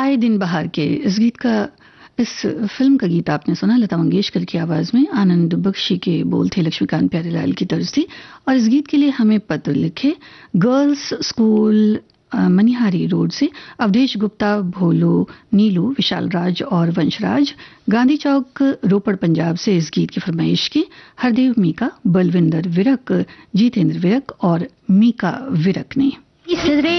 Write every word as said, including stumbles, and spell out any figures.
आए दिन बहार के इस गीत का इस फिल्म का गीत आपने सुना लता मंगेशकर की आवाज में। आनंद बख्शी के बोल थे, लक्ष्मीकांत प्यारेलाल की तर्ज थी। और इस गीत के लिए हमें पत्र लिखे गर्ल्स स्कूल मनिहारी रोड से अवधेश गुप्ता, भोलू, नीलू, विशाल राज और वंशराज। गांधी चौक, रोपड़, पंजाब से इस गीत की फरमाइश की हरदेव मीका, बलविंदर विरक, जीतेंद्र विरक और मीका विरक ने।